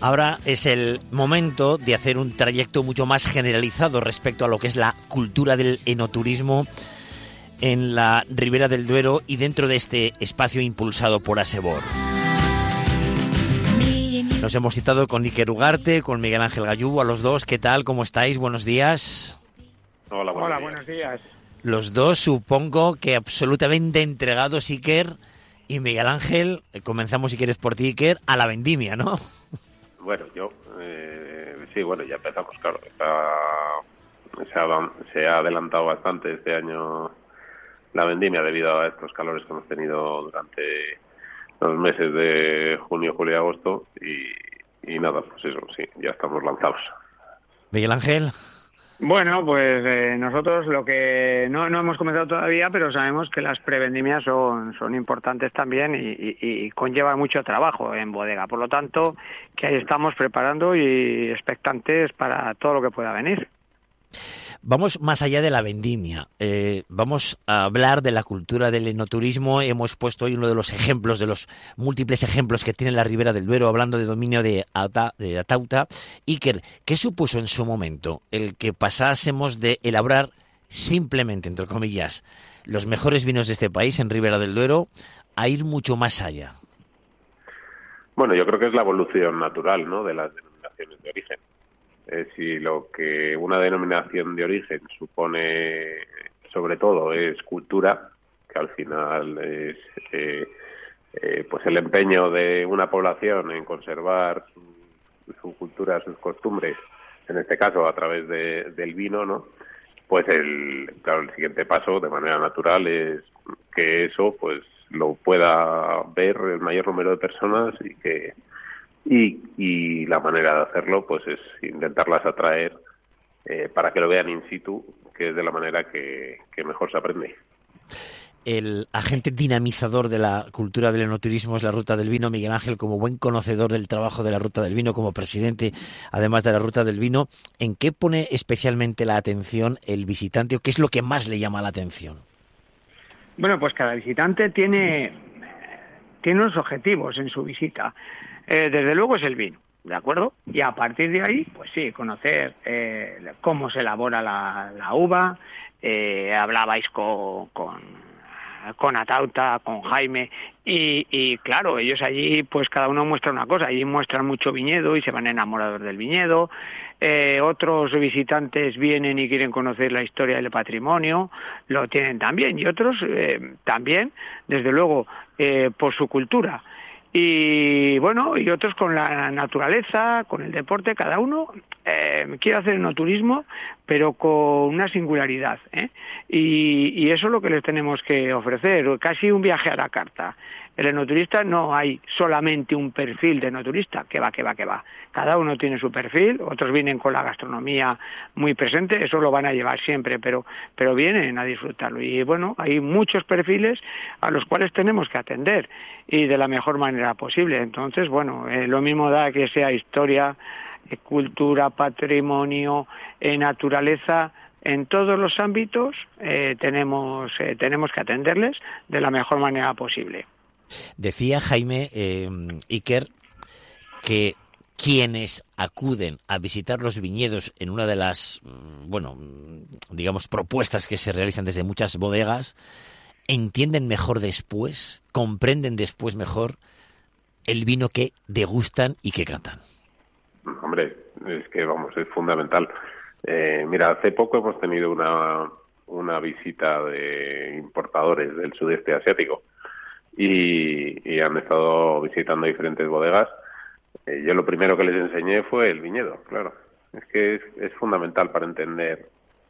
Ahora es el momento de hacer un trayecto mucho más generalizado respecto a lo que es la cultura del enoturismo en la Ribera del Duero y dentro de este espacio impulsado por ASEBOR. Nos hemos citado con Iker Ugarte, con Miguel Ángel Gallú, a los dos. ¿Qué tal? ¿Cómo estáis? Buenos días. Hola, buenos días. Los dos, supongo que absolutamente entregados, Iker y Miguel Ángel. Comenzamos, si quieres, por ti, Iker, a la vendimia, ¿no? Bueno, ya empezamos, claro. Se ha adelantado bastante este año la vendimia debido a estos calores que hemos tenido durante los meses de junio, julio y agosto. Y nada, pues eso, sí, ya estamos lanzados. Miguel Ángel. Bueno, pues nosotros lo que no hemos comenzado todavía, pero sabemos que las prevendimias son importantes también y conllevan mucho trabajo en bodega. Por lo tanto, que ahí estamos preparando y expectantes para todo lo que pueda venir. Vamos más allá de la vendimia. Vamos a hablar de la cultura del enoturismo. Hemos puesto hoy uno de los ejemplos, de los múltiples ejemplos que tiene la Ribera del Duero, hablando de dominio de Atauta. Iker, ¿qué supuso en su momento el que pasásemos de elaborar simplemente, entre comillas, los mejores vinos de este país en Ribera del Duero a ir mucho más allá? Bueno, yo creo que es la evolución natural, ¿no?, de las denominaciones de origen. Si lo que una denominación de origen supone, sobre todo, es cultura, que al final es pues el empeño de una población en conservar su cultura, sus costumbres, en este caso a través del vino, ¿no? Pues el siguiente paso, de manera natural, es que eso pues lo pueda ver el mayor número de personas y la manera de hacerlo pues es intentarlas atraer para que lo vean in situ, que es de la manera que mejor se aprende. El agente dinamizador de la cultura del enoturismo es la Ruta del Vino. Miguel Ángel, como buen conocedor del trabajo de la Ruta del Vino, como presidente además de la Ruta del Vino, ¿en qué pone especialmente la atención el visitante o qué es lo que más le llama la atención? Bueno, pues cada visitante tiene unos objetivos en su visita. Desde luego es el vino, ¿de acuerdo? Y a partir de ahí, pues sí, conocer cómo se elabora la uva. Hablabais con Atauta, con Jaime, y claro, ellos allí, pues cada uno muestra una cosa. Allí muestran mucho viñedo y se van enamorados del viñedo. Otros visitantes vienen y quieren conocer la historia del patrimonio, lo tienen también, y otros también, desde luego, por su cultura. Y bueno, y otros con la naturaleza, con el deporte, cada uno quiere hacer enoturismo, pero con una singularidad, y eso es lo que les tenemos que ofrecer, casi un viaje a la carta. El enoturista no hay solamente un perfil de enoturista, que va. Cada uno tiene su perfil, otros vienen con la gastronomía muy presente, eso lo van a llevar siempre, pero vienen a disfrutarlo. Y bueno, hay muchos perfiles a los cuales tenemos que atender y de la mejor manera posible. Entonces, bueno, lo mismo da que sea historia, cultura, patrimonio, naturaleza. En todos los ámbitos tenemos que atenderles de la mejor manera posible. Decía Jaime Iker que quienes acuden a visitar los viñedos en una de las, digamos, propuestas que se realizan desde muchas bodegas, entienden mejor después, comprenden después mejor el vino que degustan y que catan. Hombre, es que es fundamental. Mira, hace poco hemos tenido una visita de importadores del sudeste asiático y han estado visitando diferentes bodegas. Yo lo primero que les enseñé fue el viñedo, claro. Es que es fundamental para entender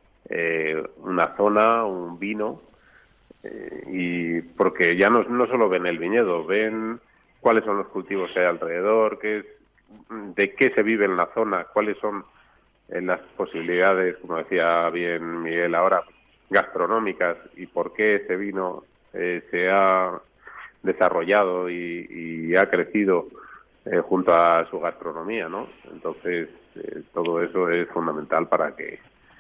una zona, un vino, y porque ya no solo ven el viñedo, ven cuáles son los cultivos que hay alrededor, de qué se vive en la zona, cuáles son las posibilidades, como decía bien Miguel ahora, gastronómicas, y por qué ese vino se ha desarrollado y ha crecido junto a su gastronomía, ¿no? Entonces, todo eso es fundamental para que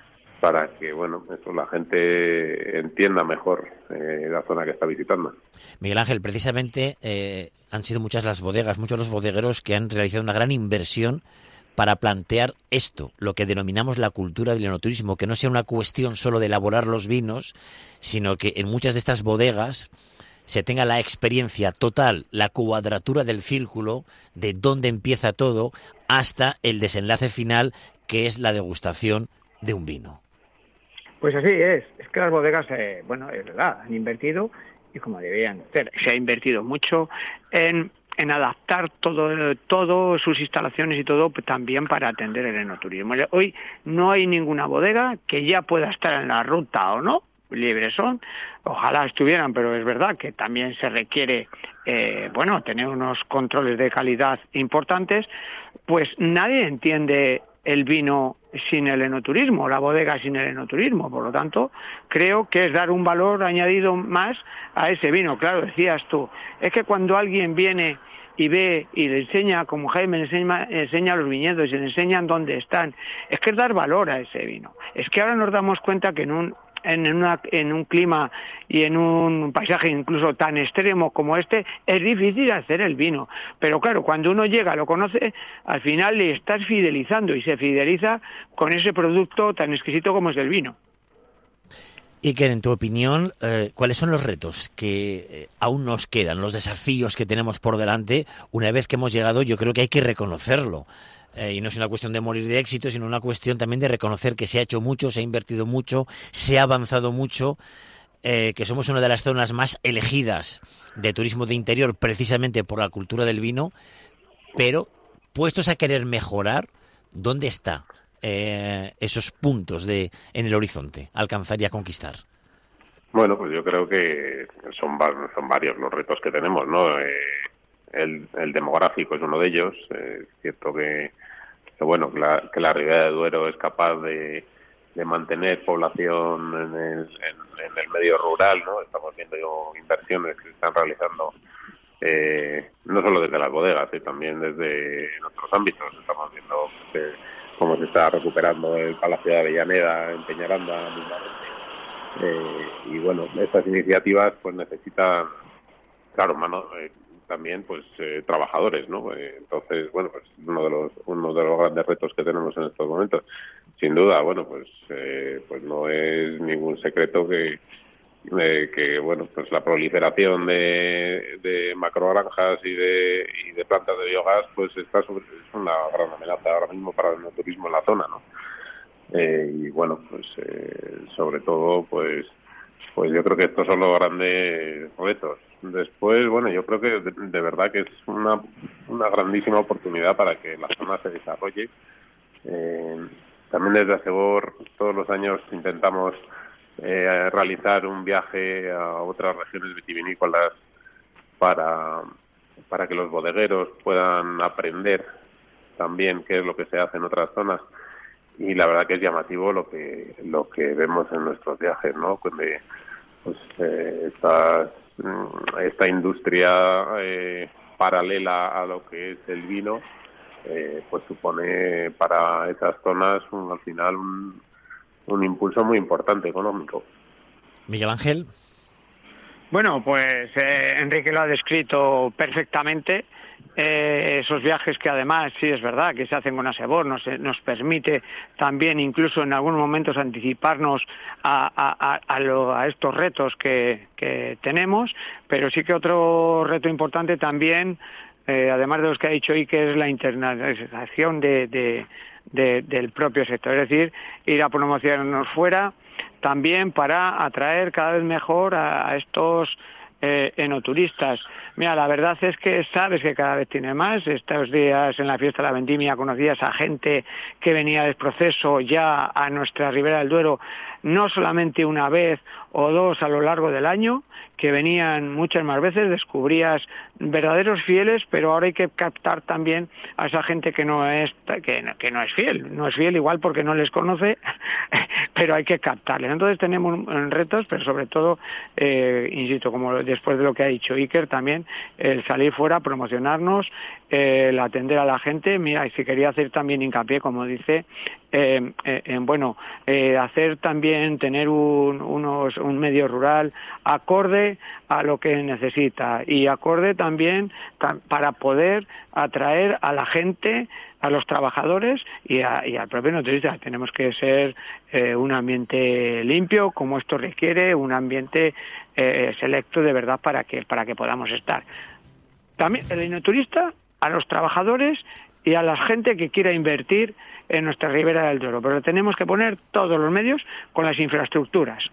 la gente entienda mejor la zona que está visitando. Miguel Ángel, precisamente han sido muchas las bodegas, muchos los bodegueros que han realizado una gran inversión para plantear esto, lo que denominamos la cultura del enoturismo, que no sea una cuestión solo de elaborar los vinos, sino que en muchas de estas bodegas se tenga la experiencia total, la cuadratura del círculo, de dónde empieza todo, hasta el desenlace final, que es la degustación de un vino. Pues así es que las bodegas, bueno, es verdad, han invertido, y como debían hacer, se ha invertido mucho en adaptar todo sus instalaciones y todo también para atender el enoturismo. Hoy no hay ninguna bodega que ya pueda estar en la ruta o no, libres son, ojalá estuvieran, pero es verdad que también se requiere tener unos controles de calidad importantes. Pues nadie entiende el vino sin el enoturismo, la bodega sin el enoturismo. Por lo tanto, creo que es dar un valor añadido más a ese vino. Claro, decías tú, es que cuando alguien viene y ve y le enseña, como Jaime le enseña los viñedos y le enseñan dónde están, es que es dar valor a ese vino. Es que ahora nos damos cuenta que en un clima y en un paisaje incluso tan extremo como este, es difícil hacer el vino. Pero claro, cuando uno llega, lo conoce, al final le estás fidelizando y se fideliza con ese producto tan exquisito como es el vino. Iker, en tu opinión, ¿cuáles son los retos que aún nos quedan, los desafíos que tenemos por delante? Una vez que hemos llegado, yo creo que hay que reconocerlo. Y no es una cuestión de morir de éxito, sino una cuestión también de reconocer que se ha hecho mucho, se ha invertido mucho, se ha avanzado mucho, que somos una de las zonas más elegidas de turismo de interior precisamente por la cultura del vino, pero puestos a querer mejorar, ¿dónde está esos puntos en el horizonte a alcanzar y a conquistar? Bueno, pues yo creo que son varios los retos que tenemos, ¿no? El demográfico es uno de ellos. Es cierto que la Ribera del Duero es capaz de mantener población en el medio rural, ¿no? Estamos viendo inversiones que se están realizando no solo desde las bodegas, también desde otros ámbitos. Estamos viendo cómo se está recuperando el Palacio de Avellaneda en Peñaranda mismamente. Y bueno, estas iniciativas pues necesitan, claro, también pues trabajadores, ¿no? Entonces, bueno, pues uno de los grandes retos que tenemos en estos momentos. Sin duda, bueno, pues no es ningún secreto que bueno, pues la proliferación de macrogranjas y de plantas de biogás pues es una gran amenaza ahora mismo para el enoturismo en la zona, ¿no? Y bueno, pues sobre todo pues yo creo que estos son los grandes retos. Después, bueno, yo creo que de verdad que es una grandísima oportunidad para que la zona se desarrolle. También desde Asegor todos los años intentamos realizar un viaje a otras regiones vitivinícolas para que los bodegueros puedan aprender también qué es lo que se hace en otras zonas. Y la verdad que es llamativo lo que vemos en nuestros viajes, ¿no? Cuando pues esta industria paralela a lo que es el vino pues supone para esas zonas al final un impulso muy importante económico. Miguel Ángel. Bueno, pues Enrique lo ha descrito perfectamente. Esos viajes que además, sí es verdad, que se hacen con Asegor, nos permite también incluso en algunos momentos anticiparnos a estos retos que tenemos, pero sí que otro reto importante también, además de los que ha dicho Iker, es la internacionalización del propio sector, es decir, ir a promocionarnos fuera también para atraer cada vez mejor a estos enoturistas. Mira, la verdad es que sabes que cada vez tiene más. Estos días en la fiesta de la vendimia conocías a gente que venía del proceso ya a nuestra Ribera del Duero, no solamente una vez o dos a lo largo del año, que venían muchas más veces, descubrías verdaderos fieles, pero ahora hay que captar también a esa gente que no es fiel igual porque no les conoce, pero hay que captarles. Entonces tenemos retos, pero sobre todo, insisto, como después de lo que ha dicho Iker, también el salir fuera, promocionarnos, el atender a la gente. Mira, y si quería hacer también hincapié, como dice, hacer también, tener un medio rural acorde a lo que necesita y acorde también para poder atraer a la gente, a los trabajadores y al propio nutricionista. Tenemos que ser un ambiente limpio, como esto requiere, un ambiente selecto de verdad para que podamos estar. También el enoturista, a los trabajadores y a la gente que quiera invertir en nuestra Ribera del Duero, pero tenemos que poner todos los medios con las infraestructuras.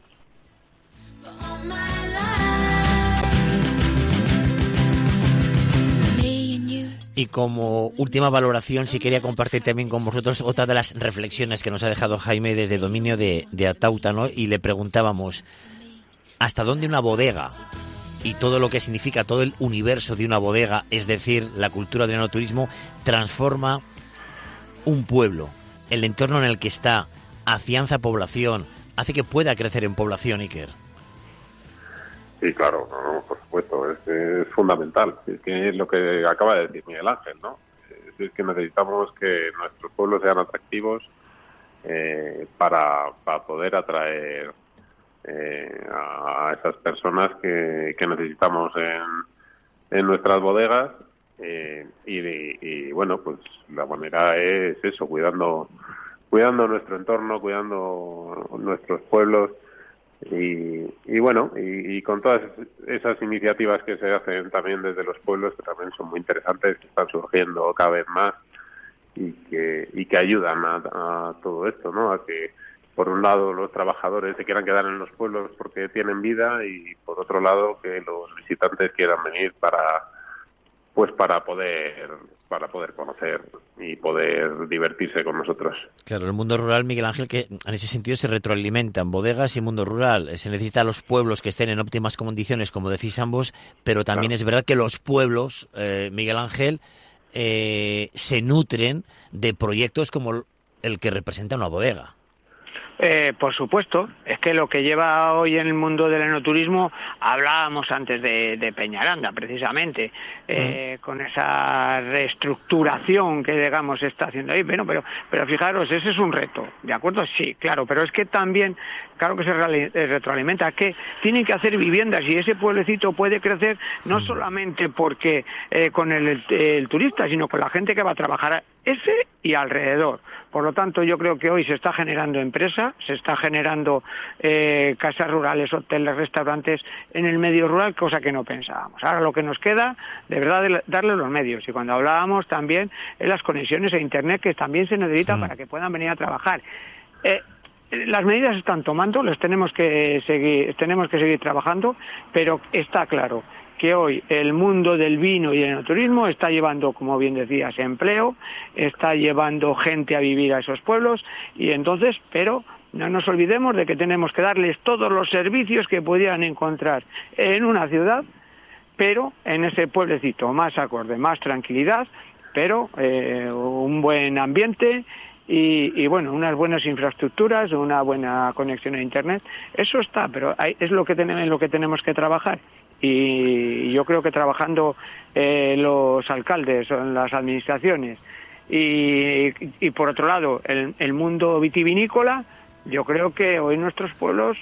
Y como última valoración, sí quería compartir también con vosotros otra de las reflexiones que nos ha dejado Jaime desde Dominio de Atauta, ¿no? Y le preguntábamos, ¿hasta dónde una bodega y todo lo que significa todo el universo de una bodega, es decir, la cultura del enoturismo, transforma un pueblo, el entorno en el que está, afianza población, hace que pueda crecer en población, Iker? Sí, claro, no, por supuesto, es fundamental. Es que es lo que acaba de decir Miguel Ángel, ¿no? Es que necesitamos que nuestros pueblos sean atractivos para poder atraer a esas personas que necesitamos en nuestras bodegas y bueno, pues la manera es eso, cuidando nuestro entorno, cuidando nuestros pueblos. Y bueno, y con todas esas iniciativas que se hacen también desde los pueblos, que también son muy interesantes, que están surgiendo cada vez más y que ayudan a todo esto, ¿no? A que por un lado los trabajadores se quieran quedar en los pueblos porque tienen vida y por otro lado que los visitantes quieran venir para poder conocer y poder divertirse con nosotros. Claro, el mundo rural, Miguel Ángel, que en ese sentido se retroalimentan bodegas y mundo rural. Se necesita a los pueblos que estén en óptimas condiciones, como decís ambos, pero también es verdad que los pueblos, Miguel Ángel, se nutren de proyectos como el que representa una bodega. Por supuesto, es que lo que lleva hoy en el mundo del enoturismo, hablábamos antes de Peñaranda, precisamente, con esa reestructuración que, digamos, se está haciendo ahí. Bueno, pero fijaros, ese es un reto, ¿de acuerdo? Sí, claro, pero es que también, claro que se retroalimenta, que tienen que hacer viviendas y ese pueblecito puede crecer no solamente porque con el turista, sino con la gente que va a trabajar ese y alrededor. Por lo tanto, yo creo que hoy se está generando empresa, se está generando casas rurales, hoteles, restaurantes en el medio rural, cosa que no pensábamos. Ahora lo que nos queda, de verdad, darle los medios. Y cuando hablábamos también en las conexiones a Internet, que también se necesita para que puedan venir a trabajar. Las medidas se están tomando, tenemos que seguir trabajando, pero está claro que hoy el mundo del vino y el enoturismo está llevando, como bien decías, empleo, está llevando gente a vivir a esos pueblos y entonces, pero no nos olvidemos de que tenemos que darles todos los servicios que pudieran encontrar en una ciudad, pero en ese pueblecito más acorde, más tranquilidad, pero un buen ambiente y bueno, unas buenas infraestructuras, una buena conexión a Internet. Eso está, pero es lo que tenemos que trabajar. Y yo creo que trabajando los alcaldes o en las administraciones y por otro lado el mundo vitivinícola, yo creo que hoy nuestros pueblos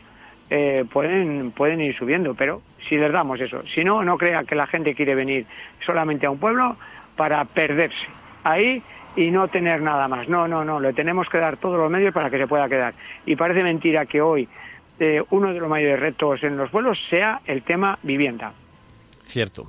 pueden ir subiendo, pero si les damos eso, si no, no crea que la gente quiere venir solamente a un pueblo para perderse ahí y no tener nada más. No, le tenemos que dar todos los medios para que se pueda quedar. Y parece mentira que hoy uno de los mayores retos en los pueblos sea el tema vivienda. Cierto.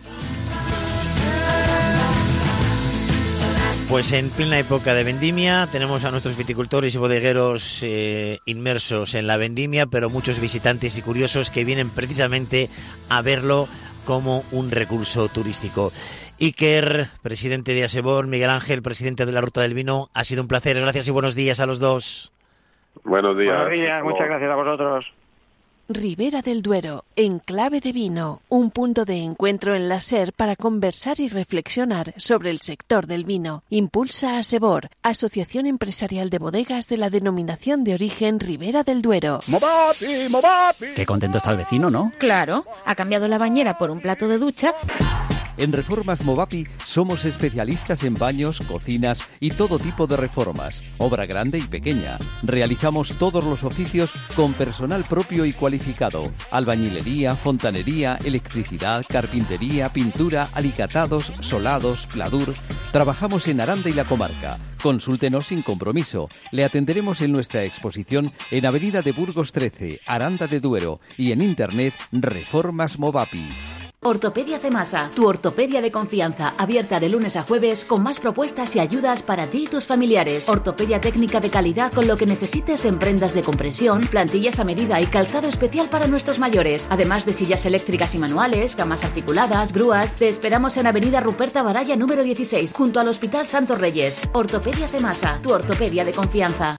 Pues en plena época de vendimia tenemos a nuestros viticultores y bodegueros inmersos en la vendimia, pero muchos visitantes y curiosos que vienen precisamente a verlo como un recurso turístico. Iker, presidente de ASEBOR, Miguel Ángel, presidente de la Ruta del Vino, ha sido un placer. Gracias y buenos días a los dos. Buenos días. Buenos días, muchas gracias a vosotros. Ribera del Duero, enclave de vino, un punto de encuentro en la SER para conversar y reflexionar sobre el sector del vino. Impulsa ASEBOR, Asociación Empresarial de Bodegas de la Denominación de Origen Ribera del Duero. ¡Movapi, movapi! Qué contento está el vecino, ¿no? Claro, ha cambiado la bañera por un plato de ducha En Reformas Movapi somos especialistas en baños, cocinas y todo tipo de reformas, obra grande y pequeña. Realizamos todos los oficios con personal propio y cualificado: albañilería, fontanería, electricidad, carpintería, pintura, alicatados, solados, pladur. Trabajamos en Aranda y la comarca. Consúltenos sin compromiso. Le atenderemos en nuestra exposición en Avenida de Burgos 13, Aranda de Duero, y en internet Reformas Movapi. Ortopedia Cemasa, tu ortopedia de confianza, abierta de lunes a jueves con más propuestas y ayudas para ti y tus familiares. Ortopedia técnica de calidad con lo que necesites en prendas de compresión, plantillas a medida y calzado especial para nuestros mayores. Además de sillas eléctricas y manuales, camas articuladas, grúas. Te esperamos en Avenida Ruperta Baralla número 16, junto al Hospital Santos Reyes. Ortopedia Cemasa, tu ortopedia de confianza.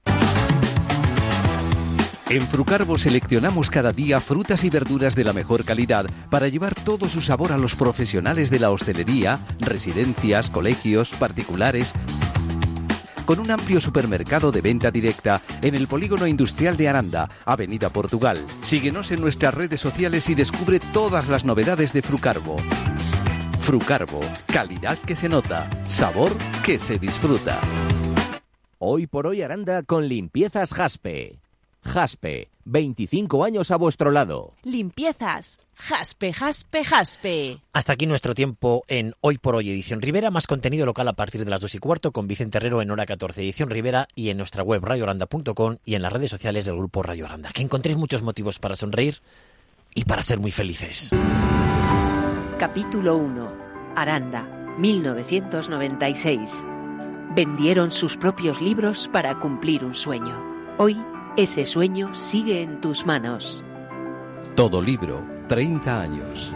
En Frucarvo seleccionamos cada día frutas y verduras de la mejor calidad para llevar todo su sabor a los profesionales de la hostelería, residencias, colegios, particulares. Con un amplio supermercado de venta directa en el Polígono Industrial de Aranda, Avenida Portugal. Síguenos en nuestras redes sociales y descubre todas las novedades de Frucarvo. Frucarvo, calidad que se nota, sabor que se disfruta. Hoy por hoy Aranda con Limpiezas Jaspe. Jaspe, 25 años a vuestro lado. Limpiezas. Jaspe, Jaspe, Jaspe. Hasta aquí nuestro tiempo en Hoy por Hoy, edición Ribera. Más contenido local a partir de las 2:15 con Vicente Herrero en hora 14, edición Ribera, y en nuestra web radioaranda.com y en las redes sociales del grupo Radio Aranda. Que encontréis muchos motivos para sonreír y para ser muy felices. Capítulo 1. Aranda, 1996. Vendieron sus propios libros para cumplir un sueño. Hoy, ese sueño sigue en tus manos. Todo libro, 30 años.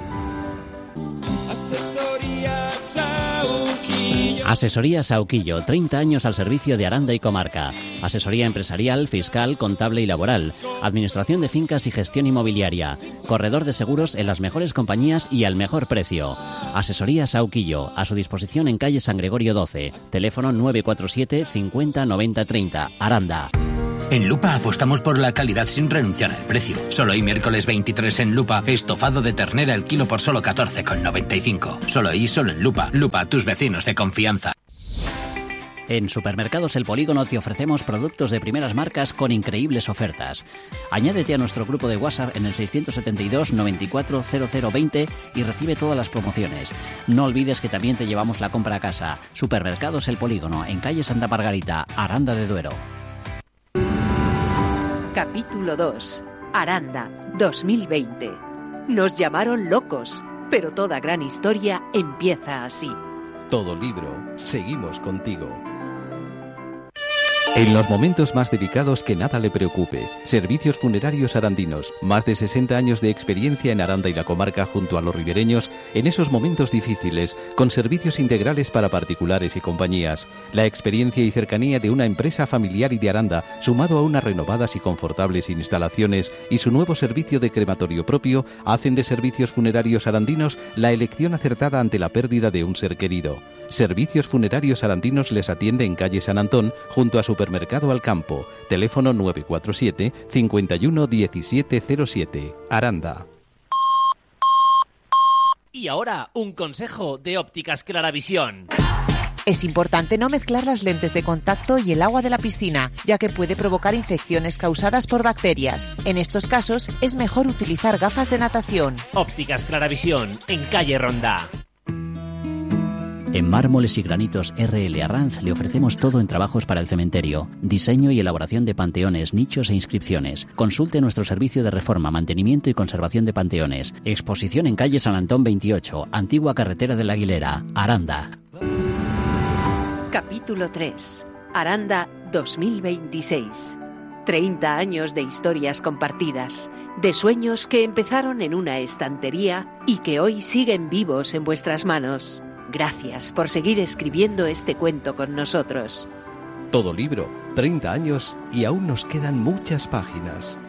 Asesoría Sauquillo, 30 años al servicio de Aranda y comarca. Asesoría empresarial, fiscal, contable y laboral. Administración de fincas y gestión inmobiliaria. Corredor de seguros en las mejores compañías y al mejor precio. Asesoría Sauquillo, a su disposición en calle San Gregorio 12. Teléfono 947 50 90 30. Aranda. En Lupa apostamos por la calidad sin renunciar al precio. Solo hoy miércoles 23 en Lupa, estofado de ternera el kilo por solo 14,95. Solo hoy, solo en Lupa. Lupa, tus vecinos de confianza. En Supermercados El Polígono te ofrecemos productos de primeras marcas con increíbles ofertas. Añádete a nuestro grupo de WhatsApp en el 672 94 0020 y recibe todas las promociones. No olvides que también te llevamos la compra a casa. Supermercados El Polígono, en calle Santa Margarita, Aranda de Duero. Capítulo 2. Aranda, 2020. Nos llamaron locos, pero toda gran historia empieza así. Todo libro, seguimos contigo. En los momentos más delicados, que nada le preocupe. Servicios Funerarios Arandinos. Más de 60 años de experiencia en Aranda y la comarca junto a los ribereños en esos momentos difíciles, con servicios integrales para particulares y compañías. La experiencia y cercanía de una empresa familiar y de Aranda, sumado a unas renovadas y confortables instalaciones y su nuevo servicio de crematorio propio, hacen de Servicios Funerarios Arandinos la elección acertada ante la pérdida de un ser querido. Servicios Funerarios Arandinos les atiende en calle San Antón, junto a Supermercado Alcampo. Teléfono 947 51 1707. Aranda. Y ahora, un consejo de Ópticas Claravisión. Es importante no mezclar las lentes de contacto y el agua de la piscina, ya que puede provocar infecciones causadas por bacterias. En estos casos, es mejor utilizar gafas de natación. Ópticas Claravisión, en calle Ronda. En Mármoles y Granitos R.L. Arranz le ofrecemos todo en trabajos para el cementerio, diseño y elaboración de panteones, nichos e inscripciones. Consulte nuestro servicio de reforma, mantenimiento y conservación de panteones. Exposición en calle San Antón 28, antigua carretera de la Aguilera, Aranda. Capítulo 3. Aranda 2026. 30 años de historias compartidas, de sueños que empezaron en una estantería y que hoy siguen vivos en vuestras manos. Gracias por seguir escribiendo este cuento con nosotros. Todo libro, 30 años y aún nos quedan muchas páginas.